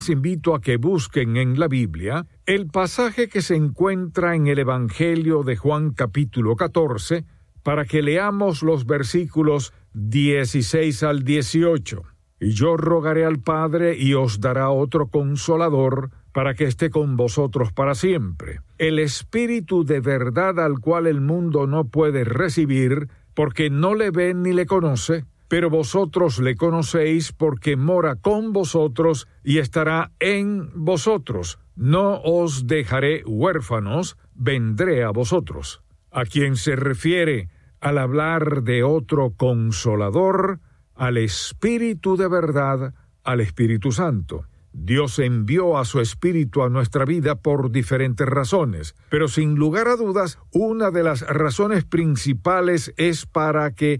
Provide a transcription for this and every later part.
Les invito a que busquen en la Biblia el pasaje que se encuentra en el Evangelio de Juan capítulo 14, para que leamos los versículos 16 al 18. Y yo rogaré al Padre y os dará otro Consolador, para que esté con vosotros para siempre. El Espíritu de verdad al cual el mundo no puede recibir, porque no le ve ni le conoce, pero vosotros le conocéis porque mora con vosotros y estará en vosotros. No os dejaré huérfanos, vendré a vosotros. A quien se refiere al hablar de otro Consolador, al Espíritu de verdad, al Espíritu Santo. Dios envió a su Espíritu a nuestra vida por diferentes razones, pero sin lugar a dudas, una de las razones principales es para que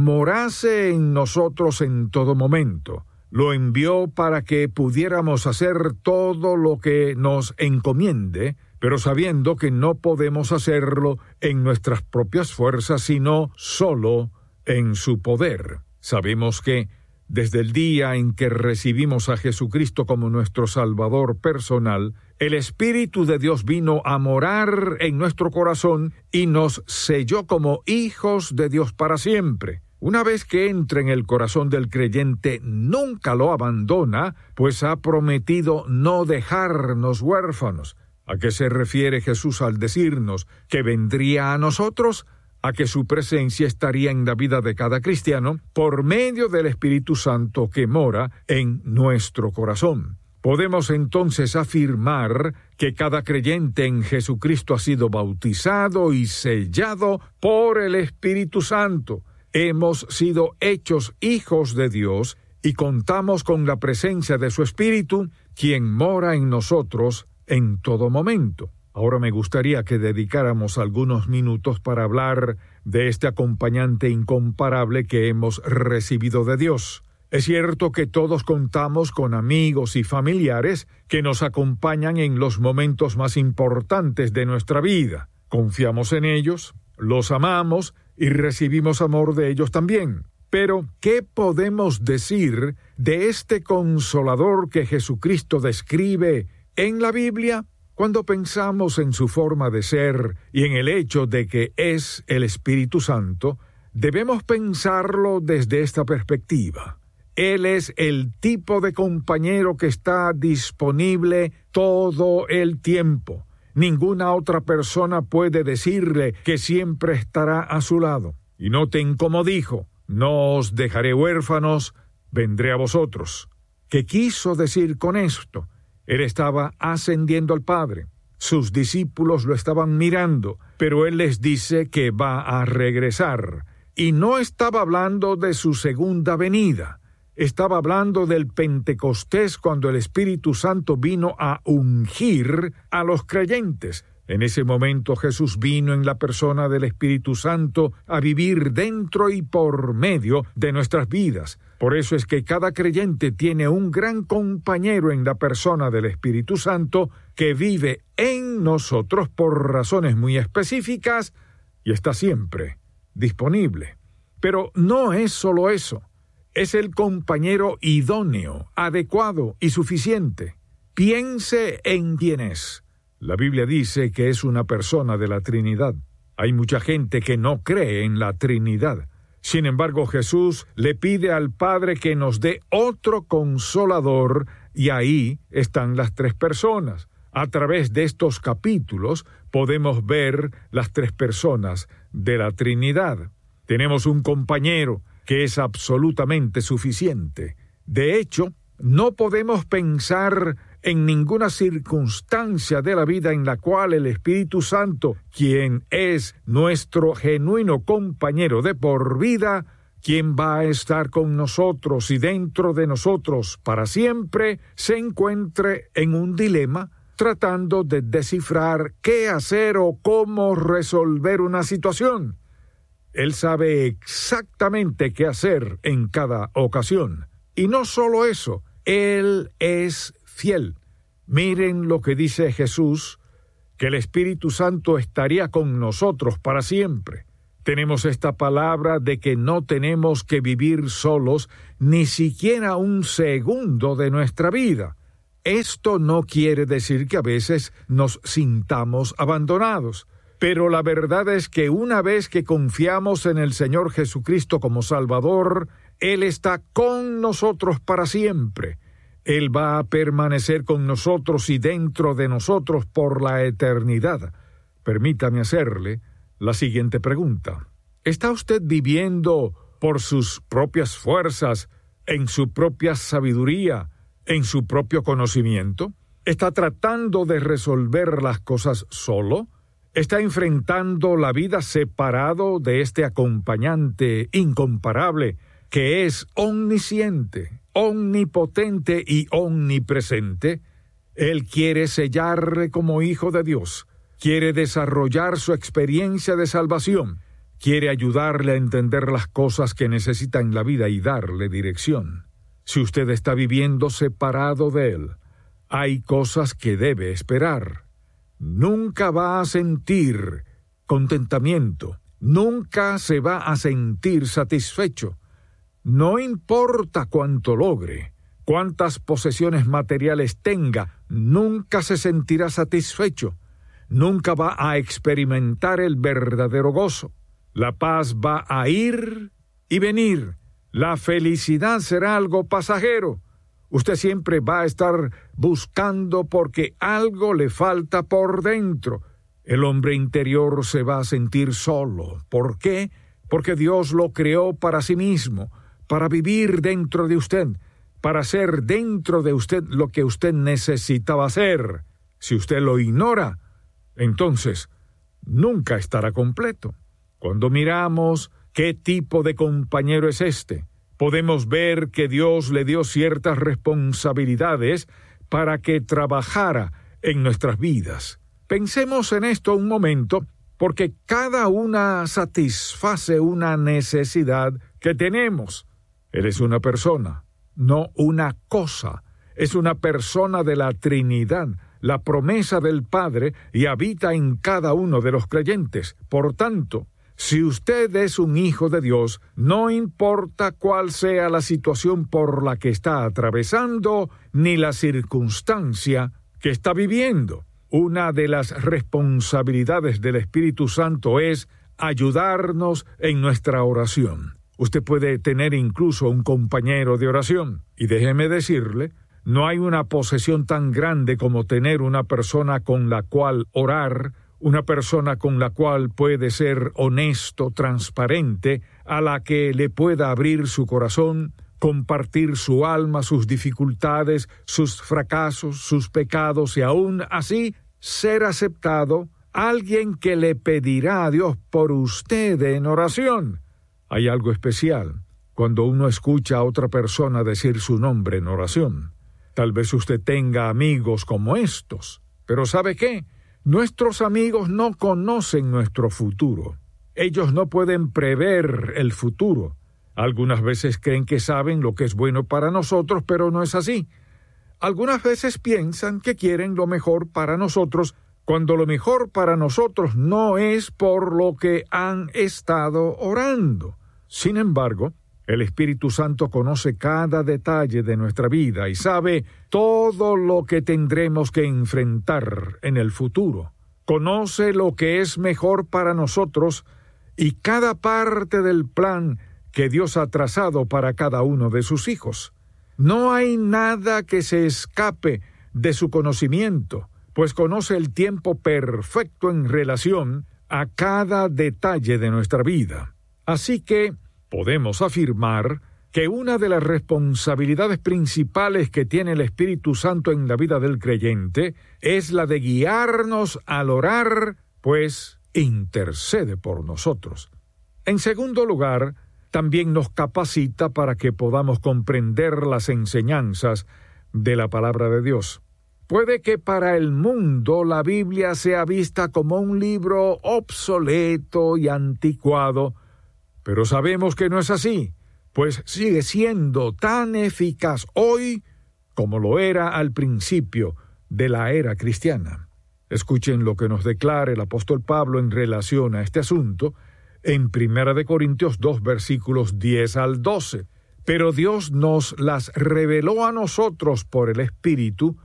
morase en nosotros en todo momento. Lo envió para que pudiéramos hacer todo lo que nos encomiende, pero sabiendo que no podemos hacerlo en nuestras propias fuerzas, sino solo en su poder. Sabemos que desde el día en que recibimos a Jesucristo como nuestro Salvador personal, el Espíritu de Dios vino a morar en nuestro corazón y nos selló como hijos de Dios para siempre. Una vez que entra en el corazón del creyente, nunca lo abandona, pues ha prometido no dejarnos huérfanos. ¿A qué se refiere Jesús al decirnos que vendría a nosotros? A que su presencia estaría en la vida de cada cristiano por medio del Espíritu Santo que mora en nuestro corazón. Podemos entonces afirmar que cada creyente en Jesucristo ha sido bautizado y sellado por el Espíritu Santo. Hemos sido hechos hijos de Dios y contamos con la presencia de su Espíritu, quien mora en nosotros en todo momento. Ahora me gustaría que dedicáramos algunos minutos para hablar de este acompañante incomparable que hemos recibido de Dios. Es cierto que todos contamos con amigos y familiares que nos acompañan en los momentos más importantes de nuestra vida. Confiamos en ellos, los amamos y recibimos amor de ellos también. Pero, ¿qué podemos decir de este Consolador que Jesucristo describe en la Biblia? Cuando pensamos en su forma de ser y en el hecho de que es el Espíritu Santo, debemos pensarlo desde esta perspectiva. Él es el tipo de compañero que está disponible todo el tiempo. Ninguna otra persona puede decirle que siempre estará a su lado. Y noten cómo dijo: no os dejaré huérfanos, vendré a vosotros. ¿Qué quiso decir con esto? Él estaba ascendiendo al Padre. Sus discípulos lo estaban mirando, pero Él les dice que va a regresar. Y no estaba hablando de su segunda venida. Estaba hablando del Pentecostés, cuando el Espíritu Santo vino a ungir a los creyentes. En ese momento Jesús vino en la persona del Espíritu Santo a vivir dentro y por medio de nuestras vidas. Por eso es que cada creyente tiene un gran compañero en la persona del Espíritu Santo que vive en nosotros por razones muy específicas y está siempre disponible. Pero no es solo eso. Es el compañero idóneo, adecuado y suficiente. Piense en quién es. La Biblia dice que es una persona de la Trinidad. Hay mucha gente que no cree en la Trinidad. Sin embargo, Jesús le pide al Padre que nos dé otro Consolador, y ahí están las tres personas. A través de estos capítulos podemos ver las tres personas de la Trinidad. Tenemos un compañero que es absolutamente suficiente. De hecho, no podemos pensar en ninguna circunstancia de la vida en la cual el Espíritu Santo, quien es nuestro genuino compañero de por vida, quien va a estar con nosotros y dentro de nosotros para siempre, se encuentre en un dilema tratando de descifrar qué hacer o cómo resolver una situación. Él sabe exactamente qué hacer en cada ocasión. Y no solo eso, Él es fiel. Miren lo que dice Jesús, que el Espíritu Santo estaría con nosotros para siempre. Tenemos esta palabra de que no tenemos que vivir solos ni siquiera un segundo de nuestra vida. Esto no quiere decir que a veces nos sintamos abandonados, pero la verdad es que una vez que confiamos en el Señor Jesucristo como Salvador, Él está con nosotros para siempre. Él va a permanecer con nosotros y dentro de nosotros por la eternidad. Permítame hacerle la siguiente pregunta. ¿Está usted viviendo por sus propias fuerzas, en su propia sabiduría, en su propio conocimiento? ¿Está tratando de resolver las cosas solo? ¿Está enfrentando la vida separado de este acompañante incomparable que es omnisciente, omnipotente y omnipresente? Él quiere sellarle como hijo de Dios, quiere desarrollar su experiencia de salvación, quiere ayudarle a entender las cosas que necesita en la vida y darle dirección. Si usted está viviendo separado de Él, hay cosas que debe esperar. Nunca va a sentir contentamiento, nunca se va a sentir satisfecho. No importa cuánto logre, cuántas posesiones materiales tenga, nunca se sentirá satisfecho, nunca va a experimentar el verdadero gozo. La paz va a ir y venir. La felicidad será algo pasajero. Usted siempre va a estar buscando porque algo le falta por dentro. El hombre interior se va a sentir solo. ¿Por qué? Porque Dios lo creó para sí mismo, para vivir dentro de usted, para hacer dentro de usted lo que usted necesitaba hacer. Si usted lo ignora, entonces nunca estará completo. Cuando miramos qué tipo de compañero es este, podemos ver que Dios le dio ciertas responsabilidades para que trabajara en nuestras vidas. Pensemos en esto un momento, porque cada una satisface una necesidad que tenemos. Él es una persona, no una cosa. Es una persona de la Trinidad, la promesa del Padre, y habita en cada uno de los creyentes. Por tanto, si usted es un hijo de Dios, no importa cuál sea la situación por la que está atravesando, ni la circunstancia que está viviendo. Una de las responsabilidades del Espíritu Santo es ayudarnos en nuestra oración. Usted puede tener incluso un compañero de oración. Y déjeme decirle, no hay una posesión tan grande como tener una persona con la cual orar, una persona con la cual puede ser honesto, transparente, a la que le pueda abrir su corazón, compartir su alma, sus dificultades, sus fracasos, sus pecados y aún así ser aceptado, alguien que le pedirá a Dios por usted en oración. Hay algo especial cuando uno escucha a otra persona decir su nombre en oración. Tal vez usted tenga amigos como estos, pero ¿sabe qué? Nuestros amigos no conocen nuestro futuro. Ellos no pueden prever el futuro. Algunas veces creen que saben lo que es bueno para nosotros, pero no es así. Algunas veces piensan que quieren lo mejor para nosotros, cuando lo mejor para nosotros no es por lo que han estado orando. Sin embargo, el Espíritu Santo conoce cada detalle de nuestra vida y sabe todo lo que tendremos que enfrentar en el futuro. Conoce lo que es mejor para nosotros y cada parte del plan que Dios ha trazado para cada uno de sus hijos. No hay nada que se escape de su conocimiento, pues conoce el tiempo perfecto en relación a cada detalle de nuestra vida. Así que podemos afirmar que una de las responsabilidades principales que tiene el Espíritu Santo en la vida del creyente es la de guiarnos al orar, pues intercede por nosotros. En segundo lugar, también nos capacita para que podamos comprender las enseñanzas de la palabra de Dios. Puede que para el mundo la Biblia sea vista como un libro obsoleto y anticuado, pero sabemos que no es así, pues sigue siendo tan eficaz hoy como lo era al principio de la era cristiana. Escuchen lo que nos declara el apóstol Pablo en relación a este asunto en 1 Corintios 2, versículos 10 al 12. Pero Dios nos las reveló a nosotros por el Espíritu,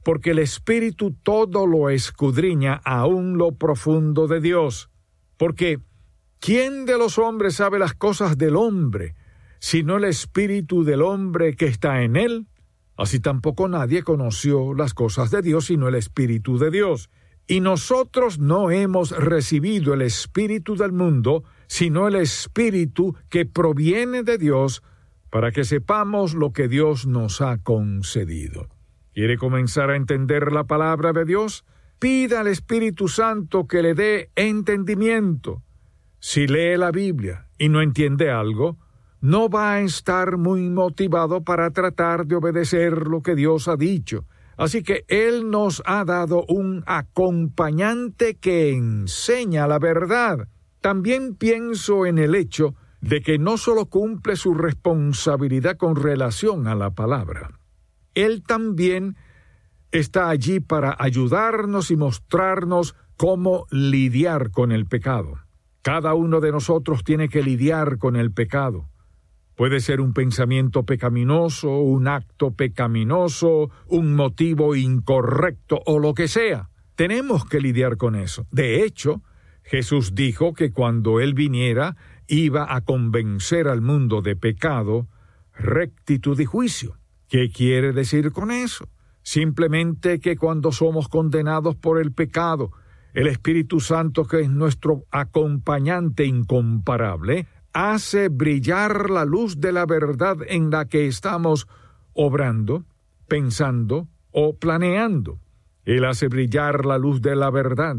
porque el Espíritu todo lo escudriña aún lo profundo de Dios. Porque ¿quién de los hombres sabe las cosas del hombre, sino el Espíritu del hombre que está en él? Así tampoco nadie conoció las cosas de Dios, sino el Espíritu de Dios. Y nosotros no hemos recibido el espíritu del mundo, sino el Espíritu que proviene de Dios, para que sepamos lo que Dios nos ha concedido. ¿Quiere comenzar a entender la palabra de Dios? Pida al Espíritu Santo que le dé entendimiento. Si lee la Biblia y no entiende algo, no va a estar muy motivado para tratar de obedecer lo que Dios ha dicho. Así que Él nos ha dado un acompañante que enseña la verdad. También pienso en el hecho de que no solo cumple su responsabilidad con relación a la palabra. Él también está allí para ayudarnos y mostrarnos cómo lidiar con el pecado. Cada uno de nosotros tiene que lidiar con el pecado. Puede ser un pensamiento pecaminoso, un acto pecaminoso, un motivo incorrecto o lo que sea. Tenemos que lidiar con eso. De hecho, Jesús dijo que cuando Él viniera iba a convencer al mundo de pecado, rectitud y juicio. ¿Qué quiere decir con eso? Simplemente que cuando somos condenados por el pecado, el Espíritu Santo, que es nuestro acompañante incomparable, hace brillar la luz de la verdad en la que estamos obrando, pensando o planeando. Él hace brillar la luz de la verdad,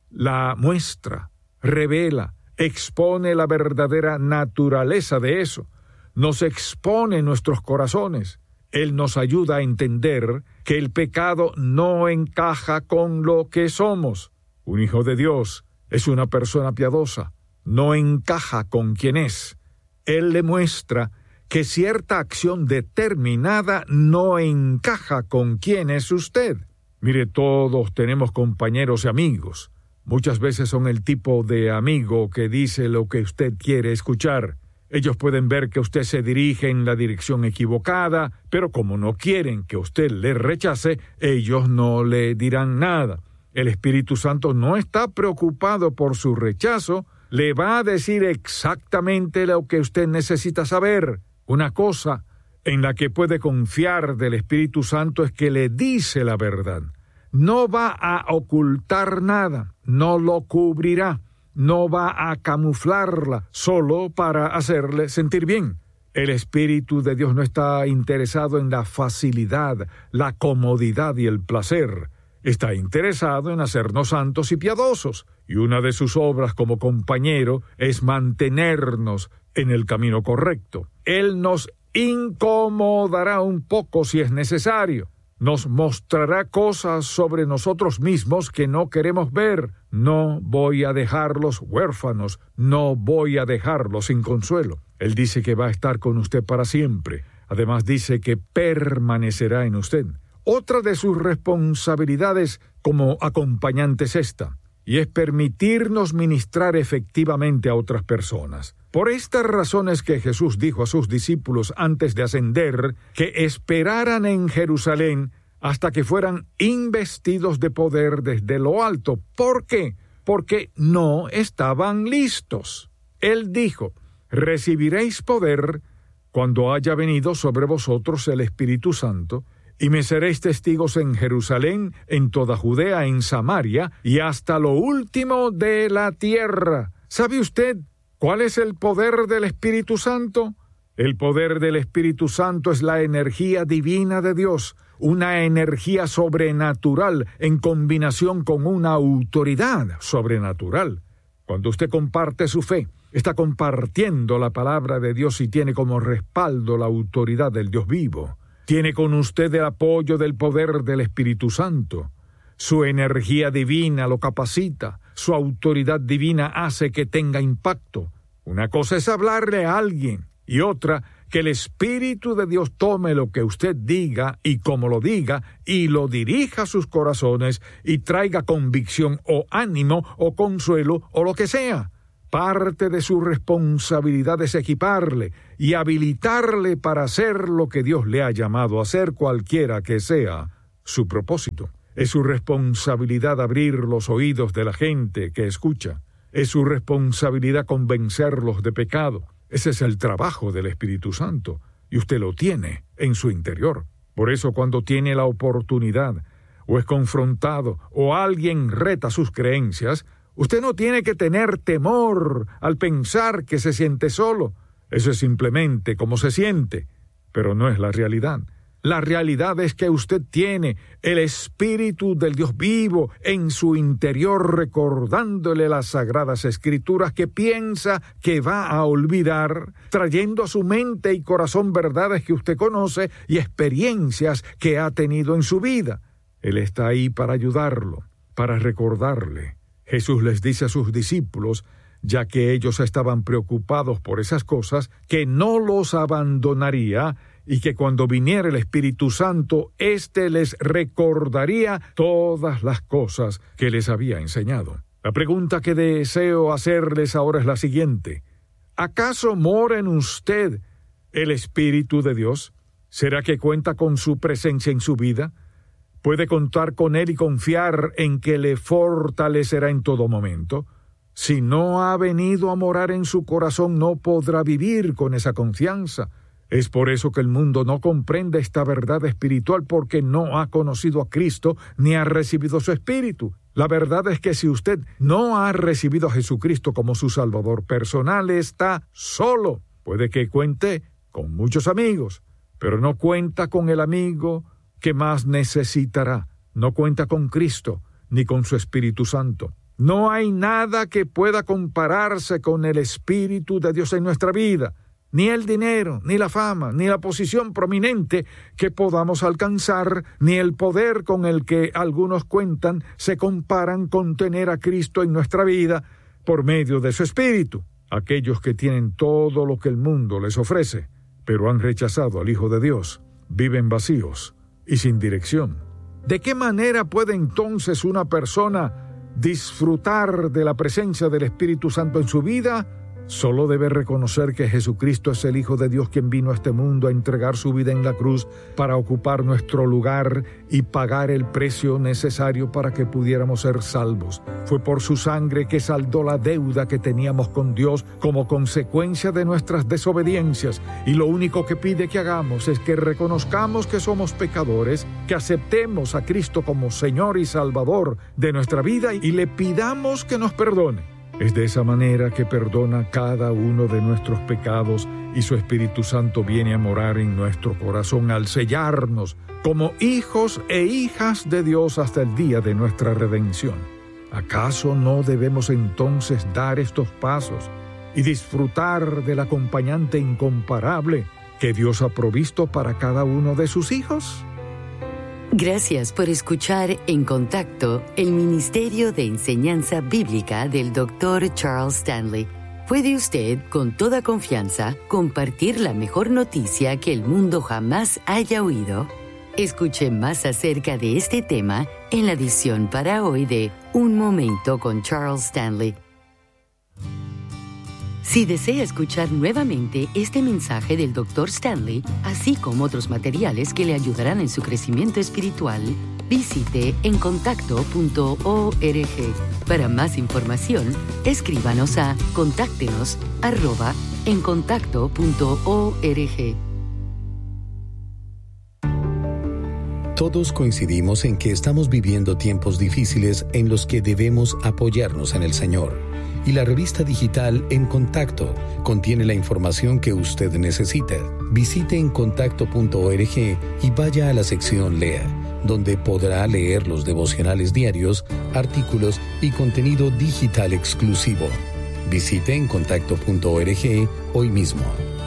la muestra, revela, expone la verdadera naturaleza de eso, nos expone nuestros corazones. Él nos ayuda a entender que el pecado no encaja con lo que somos. Un hijo de Dios es una persona piadosa. No encaja con quien es. Él le muestra que cierta acción determinada no encaja con quien es usted. Mire, todos tenemos compañeros y amigos. Muchas veces son el tipo de amigo que dice lo que usted quiere escuchar. Ellos pueden ver que usted se dirige en la dirección equivocada, pero como no quieren que usted les rechace, ellos no le dirán nada. El Espíritu Santo no está preocupado por su rechazo, le va a decir exactamente lo que usted necesita saber. Una cosa en la que puede confiar del Espíritu Santo es que le dice la verdad. No va a ocultar nada, no lo cubrirá, no va a camuflarla solo para hacerle sentir bien. El Espíritu de Dios no está interesado en la facilidad, la comodidad y el placer. Está interesado en hacernos santos y piadosos, y una de sus obras como compañero es mantenernos en el camino correcto. Él nos incomodará un poco si es necesario. Nos mostrará cosas sobre nosotros mismos que no queremos ver. No voy a dejarlos huérfanos, no voy a dejarlos sin consuelo. Él dice que va a estar con usted para siempre. Además dice que permanecerá en usted. Otra de sus responsabilidades como acompañante es esta, y es permitirnos ministrar efectivamente a otras personas. Por estas razones que Jesús dijo a sus discípulos antes de ascender, que esperaran en Jerusalén hasta que fueran investidos de poder desde lo alto. ¿Por qué? Porque no estaban listos. Él dijo, recibiréis poder cuando haya venido sobre vosotros el Espíritu Santo, y me seréis testigos en Jerusalén, en toda Judea, en Samaria, y hasta lo último de la tierra. ¿Sabe usted cuál es el poder del Espíritu Santo? El poder del Espíritu Santo es la energía divina de Dios, una energía sobrenatural en combinación con una autoridad sobrenatural. Cuando usted comparte su fe, está compartiendo la palabra de Dios y tiene como respaldo la autoridad del Dios vivo. Tiene con usted el apoyo del poder del Espíritu Santo. Su energía divina lo capacita, su autoridad divina hace que tenga impacto. Una cosa es hablarle a alguien y otra, que el Espíritu de Dios tome lo que usted diga y como lo diga y lo dirija a sus corazones y traiga convicción o ánimo o consuelo o lo que sea. Parte de su responsabilidad es equiparle y habilitarle para hacer lo que Dios le ha llamado a hacer, cualquiera que sea su propósito. Es su responsabilidad abrir los oídos de la gente que escucha. Es su responsabilidad convencerlos de pecado. Ese es el trabajo del Espíritu Santo, y usted lo tiene en su interior. Por eso, cuando tiene la oportunidad, o es confrontado, o alguien reta sus creencias, usted no tiene que tener temor al pensar que se siente solo. Eso es simplemente como se siente, pero no es la realidad. La realidad es que usted tiene el Espíritu del Dios vivo en su interior, recordándole las Sagradas Escrituras que piensa que va a olvidar, trayendo a su mente y corazón verdades que usted conoce y experiencias que ha tenido en su vida. Él está ahí para ayudarlo, para recordarle. Jesús les dice a sus discípulos, ya que ellos estaban preocupados por esas cosas, que no los abandonaría y que cuando viniera el Espíritu Santo, éste les recordaría todas las cosas que les había enseñado. La pregunta que deseo hacerles ahora es la siguiente: ¿acaso mora en usted el Espíritu de Dios? ¿Será que cuenta con su presencia en su vida? ¿Puede contar con Él y confiar en que le fortalecerá en todo momento? Si no ha venido a morar en su corazón, no podrá vivir con esa confianza. Es por eso que el mundo no comprende esta verdad espiritual, porque no ha conocido a Cristo ni ha recibido su Espíritu. La verdad es que si usted no ha recibido a Jesucristo como su Salvador personal, está solo. Puede que cuente con muchos amigos, pero no cuenta con el amigo que más necesitará. No cuenta con Cristo ni con su Espíritu Santo. No hay nada que pueda compararse con el Espíritu de Dios en nuestra vida. Ni el dinero, ni la fama, ni la posición prominente que podamos alcanzar, ni el poder con el que algunos cuentan se comparan con tener a Cristo en nuestra vida por medio de su Espíritu. Aquellos que tienen todo lo que el mundo les ofrece, pero han rechazado al Hijo de Dios, viven vacíos y sin dirección. ¿De qué manera puede entonces una persona disfrutar de la presencia del Espíritu Santo en su vida? Solo debe reconocer que Jesucristo es el Hijo de Dios, quien vino a este mundo a entregar su vida en la cruz para ocupar nuestro lugar y pagar el precio necesario para que pudiéramos ser salvos. Fue por su sangre que saldó la deuda que teníamos con Dios como consecuencia de nuestras desobediencias, y lo único que pide que hagamos es que reconozcamos que somos pecadores, que aceptemos a Cristo como Señor y Salvador de nuestra vida y le pidamos que nos perdone. Es de esa manera que perdona cada uno de nuestros pecados y su Espíritu Santo viene a morar en nuestro corazón al sellarnos como hijos e hijas de Dios hasta el día de nuestra redención. ¿Acaso no debemos entonces dar estos pasos y disfrutar del acompañante incomparable que Dios ha provisto para cada uno de sus hijos? Gracias por escuchar En Contacto, el Ministerio de Enseñanza Bíblica del Dr. Charles Stanley. Puede usted, con toda confianza, compartir la mejor noticia que el mundo jamás haya oído. Escuche más acerca de este tema en la edición para hoy de Un Momento con Charles Stanley. Si desea escuchar nuevamente este mensaje del Dr. Stanley, así como otros materiales que le ayudarán en su crecimiento espiritual, visite encontacto.org. Para más información, escríbanos a contáctenos@encontacto.org. Todos coincidimos en que estamos viviendo tiempos difíciles en los que debemos apoyarnos en el Señor. Y la revista digital En Contacto contiene la información que usted necesita. Visite encontacto.org y vaya a la sección Lea, donde podrá leer los devocionales diarios, artículos y contenido digital exclusivo. Visite encontacto.org hoy mismo.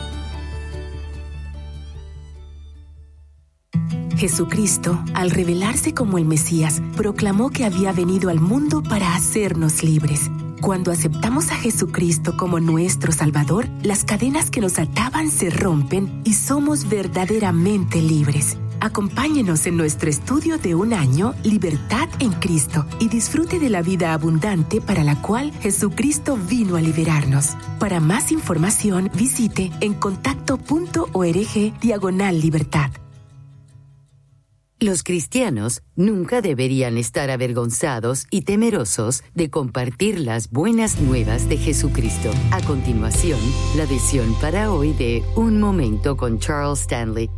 Jesucristo, al revelarse como el Mesías, proclamó que había venido al mundo para hacernos libres. Cuando aceptamos a Jesucristo como nuestro Salvador, las cadenas que nos ataban se rompen y somos verdaderamente libres. Acompáñenos en nuestro estudio de un año, Libertad en Cristo, y disfrute de la vida abundante para la cual Jesucristo vino a liberarnos. Para más información, visite encontacto.org/libertad. Los cristianos nunca deberían estar avergonzados y temerosos de compartir las buenas nuevas de Jesucristo. A continuación, la edición para hoy de Un Momento con Charles Stanley.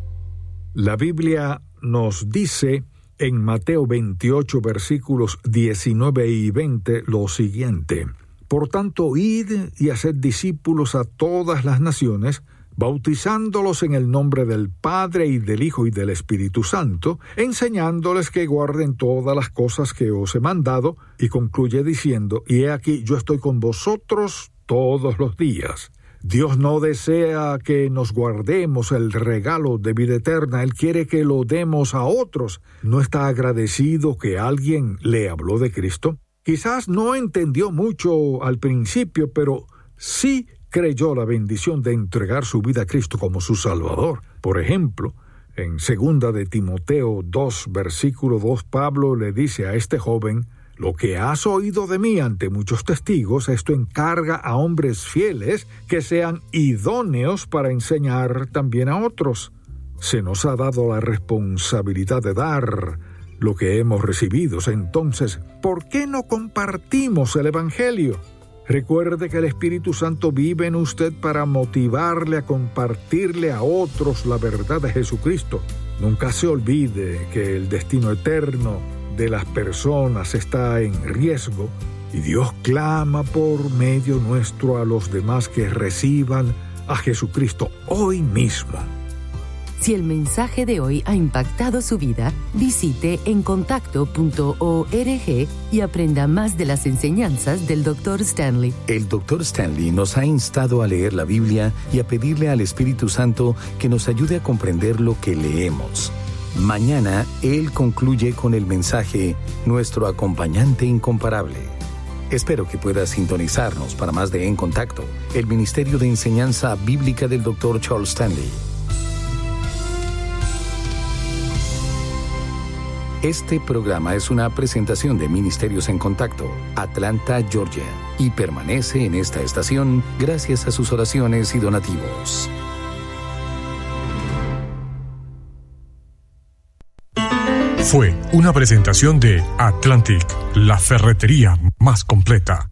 La Biblia nos dice en Mateo 28, versículos 19 y 20, lo siguiente: Por tanto, id y haced discípulos a todas las naciones, bautizándolos en el nombre del Padre y del Hijo y del Espíritu Santo, enseñándoles que guarden todas las cosas que os he mandado, y concluye diciendo: y he aquí, yo estoy con vosotros todos los días. Dios no desea que nos guardemos el regalo de vida eterna, Él quiere que lo demos a otros. ¿No está agradecido que alguien le habló de Cristo? Quizás no entendió mucho al principio, pero sí creyó la bendición de entregar su vida a Cristo como su Salvador. Por ejemplo, en 2 de Timoteo 2, versículo 2, Pablo le dice a este joven: lo que has oído de mí ante muchos testigos, esto encarga a hombres fieles que sean idóneos para enseñar también a otros. Se nos ha dado la responsabilidad de dar lo que hemos recibido. Entonces, ¿por qué no compartimos el Evangelio? Recuerde que el Espíritu Santo vive en usted para motivarle a compartirle a otros la verdad de Jesucristo. Nunca se olvide que el destino eterno de las personas está en riesgo y Dios clama por medio nuestro a los demás que reciban a Jesucristo hoy mismo. Si el mensaje de hoy ha impactado su vida, visite encontacto.org y aprenda más de las enseñanzas del Dr. Stanley. El Dr. Stanley nos ha instado a leer la Biblia y a pedirle al Espíritu Santo que nos ayude a comprender lo que leemos. Mañana, Él concluye con el mensaje Nuestro acompañante incomparable. Espero que pueda sintonizarnos para más de En Contacto, el Ministerio de Enseñanza Bíblica del Dr. Charles Stanley. Este programa es una presentación de Ministerios en Contacto, Atlanta, Georgia, y permanece en esta estación gracias a sus oraciones y donativos. Fue una presentación de Atlantic, la ferretería más completa.